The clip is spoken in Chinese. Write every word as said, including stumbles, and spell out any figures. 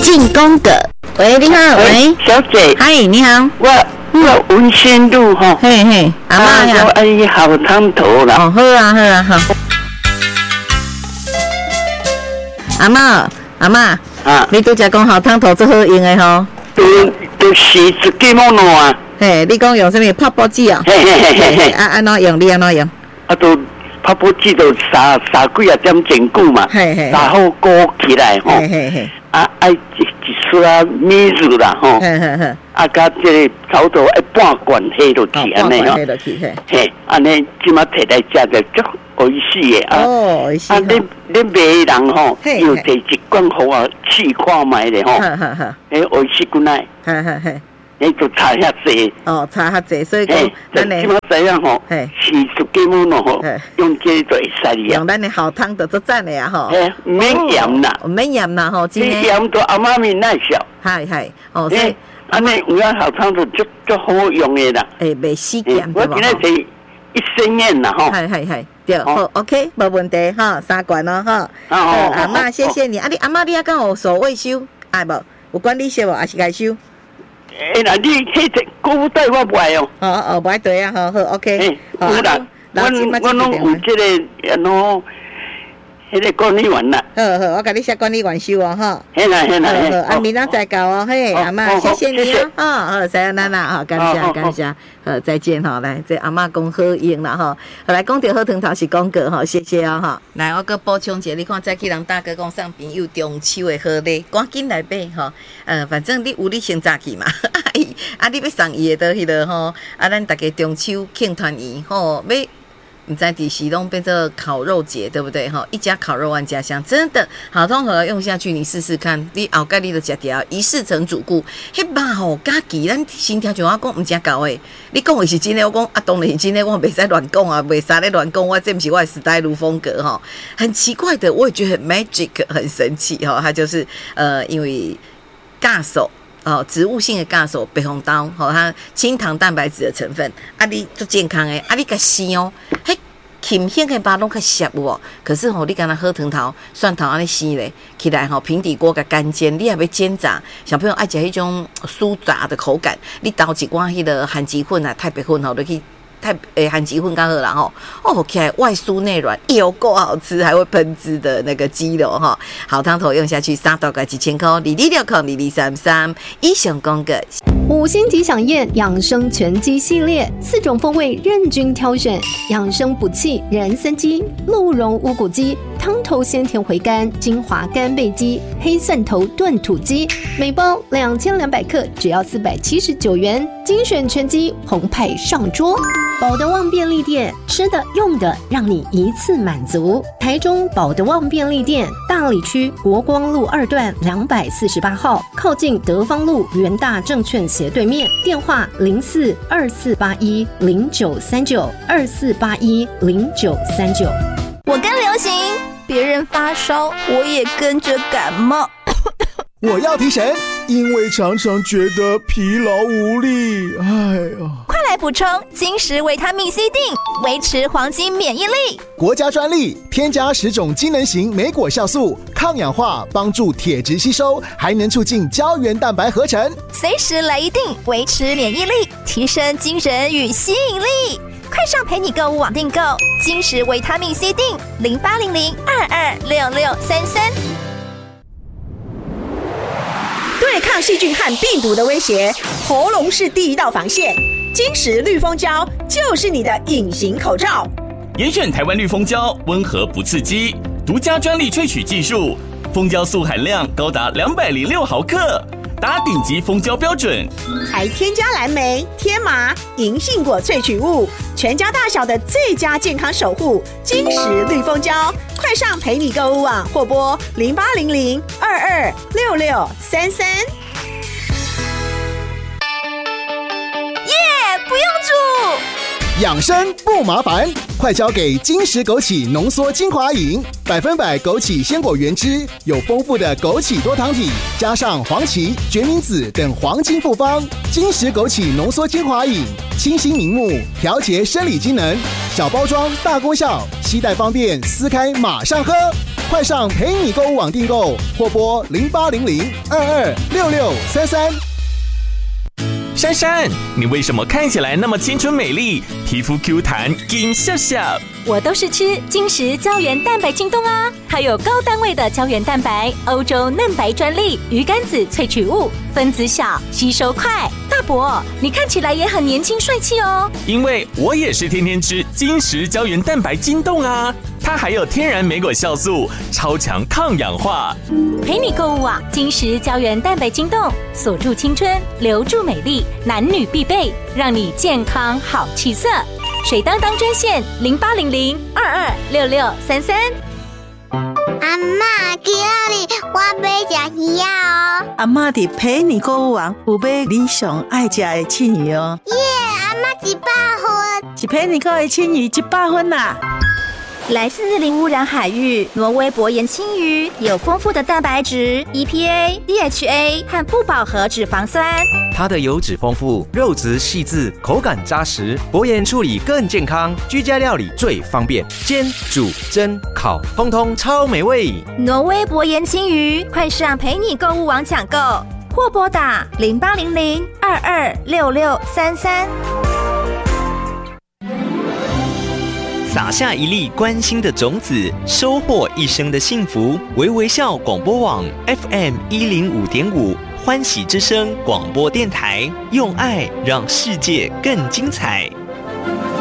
进宫阁。喂，你好，喂， 小姐， 嗨，你好， 我我文仙路哈， 嘿嘿，阿妈呀， 我阿姨好汤头啦。 哦，好啊，好啊，好。阿妈，阿妈，啊，你拄则讲好汤头最好用的吼， 都都是一几毛喏啊。 嘿，你讲用什么泡泡剂啊？ 嘿嘿嘿嘿嘿， 啊，安怎用？你安怎用？ 啊，都泡泡剂都三三几啊点坚固嘛，然后裹起来吼。嘿嘿嘿。啊，爱一一撮啊米乳啦吼。嘿嘿嘿。啊，甲这个差不多一半罐下落去安尼吼。下落去嘿。嘿，安尼即马摕来食着足美味死的啊。哦，美味死。啊，恁恁卖人吼，又摕一罐互我试看卖咧吼。哈哈哈。诶，美味死过来。哈哈哈。你就差遐济哦，差遐济，所以讲咱的即马这样吼，是十几亩咯吼，用这就会使哩啊。用咱的好汤就足赞的啊吼，嘿，唔免盐啦，唔免盐啦吼，真诶。盐都阿妈咪耐少，系系，哦，所以安尼有啊好汤就足足好用的啦。诶，袂死咸，我今日是一升盐啦吼，系系系，对，好 ，OK， 无问题哈，三罐咯哈。好，阿妈谢谢你，啊你阿妈你还敢有所维修，爱无？有管理费无？还是该收？诶，那你迄只购物袋我买哦。哦哦，买对啊，好好 ，OK。好啦，我我拢有这个，喏，迄个管理员啦。好好，我甲你写管理员收哦，哈。嘿啦嘿啦。好好，啊，明仔再搞哦，嘿，阿妈，谢谢你啊，哈，好，再见啦，好，感谢感谢，好，再见哈，来，这阿妈讲好用啦哈，好来讲到好汤头是广告哈，谢谢啊哈。来，我搁补充一下，你看早起人大哥讲送朋友中秋的好礼，赶紧来买哈。呃，反正你有你先早起嘛，啊，你要送伊的倒迄个吼，啊，咱大家中秋庆团圆吼，要唔知第时拢变成烤肉节，对不对哈？一家烤肉万家香，真的好汤和用下去，你试试看，你后盖你就食掉，一试成主顾。迄肉吼加鸡，咱心跳像我讲唔正够诶。你讲的是真诶，我讲啊，当然是真诶，我袂使乱讲啊，袂使咧乱讲，我这不是我的 style 风格哈，很奇怪的，我也觉得很 magic， 很神奇哈，它就是呃，因为尬手。哦，植物性的咖手北红刀，吼、哦，它清糖蛋白质的成分，啊，你做健康的，啊，你个鲜哦，嘿，轻轻的把拢较涩哦，可是吼、哦，你敢若喝藤头、蒜头安尼鲜咧，起来吼、哦，平底锅甲干煎，你也要煎炸，小朋友爱食迄种酥炸的口感，你倒一罐迄个含鸡粉啊、太白粉吼，就去。太诶，含鸡粉刚好啦吼，哦，起来外酥内软，又够好吃，还会喷汁的那个鸡肉哈，好汤头用下去，三大概几千块，二二六块，二二三三，以上讲个。 五星级饗宴养生全鸡系列，四种风味任君挑选，养生补气人参鸡、鹿茸乌骨鸡、汤头鲜甜回甘精华干贝鸡、黑蒜头炖土鸡，每包两千两百克，只要四百七十九元，精选全鸡澎湃上桌。保德旺便利店，吃的用的让你一次满足。台中保德旺便利店，大里区国光路二段两百四十八号，靠近德芳路元大证券斜对面。电话零四二四八一零九三九二四八一零九三九。 我跟流行，别人发烧，我也跟着感冒。 我要提神，因为常常觉得疲劳无力。哎呀， 快来补充金石维他命 C 锭，维持黄金免疫力。 国家专利，添加十种机能型莓果酵素，抗氧化，帮助铁质吸收，还能促进胶原蛋白合成。 随时来一锭，维持免疫力，提升精神与吸引力。快上陪你购物网订购金石维他命 C 锭，零八零零二二六六三三。 对抗细菌和病毒的威胁，喉咙是第一道防线。金石绿蜂胶就是你的隐形口罩。 严选台湾绿蜂胶，温和不刺激，独家专利萃取技术，蜂胶素含量高达两百零六毫克，达顶级蜂胶标准。 还添加蓝莓、天麻、银杏果萃取物，全家大小的最佳健康守护。金石绿蜂胶，快上陪你购物网或拨零八零零二二六六三三。 耶，不用煮。 养生不麻烦，快交给金石枸杞浓缩精华饮，百分百枸杞鲜果原汁，有丰富的枸杞多糖体，加上黄芪、决明子等黄金复方。金石枸杞浓缩精华饮，清新明目，调节生理机能，小包装大功效，携带方便，撕开马上喝。 快上陪你购物网订购，或拨零八零零二二六六三三。 珊珊，你为什么看起来那么青春美丽，皮肤 Q 弹，金笑笑？ 我都是吃金石胶原蛋白晶冻啊，它有高单位的胶原蛋白，欧洲嫩白专利，鱼肝子萃取物，分子小，吸收快。大伯，你看起来也很年轻帅气哦。 因为我也是天天吃金石胶原蛋白晶冻啊，它还有天然莓果酵素，超强抗氧化。 陪你购物啊，金石胶原蛋白晶冻，锁住青春，留住美丽，男女必备，让你健康好气色。水当当专线零八零零二二六六三三。 阿嬷，今日我要吃鱼哦。 阿嬷伫陪你购物网有买你上爱吃的青鱼哦。 耶，阿嬷一百分， 一陪你购的青鱼一百分啦。 来自零污染海域，挪威薄盐青鱼有丰富的蛋白质、E P A、D H A 和不饱和脂肪酸。 它的油脂丰富，肉质细致，口感扎实，薄盐处理更健康，居家料理最方便，煎、煮、蒸、烤，通通超美味。 挪威薄盐青鱼，快上陪你购物网抢购，或拨打零八零零二二六六三三。 撒下一粒关心的种子，收获一生的幸福。微微笑广播网 F M 一零五点五，欢喜之声广播电台，用爱让世界更精彩。